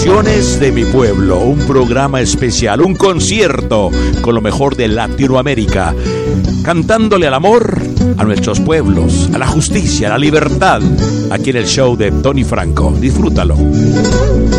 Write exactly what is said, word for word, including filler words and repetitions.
Canciones de mi pueblo, un programa especial, un concierto con lo mejor de Latinoamérica, cantándole al amor a nuestros pueblos, a la justicia, a la libertad, aquí en el show de Tony Franco. Disfrútalo.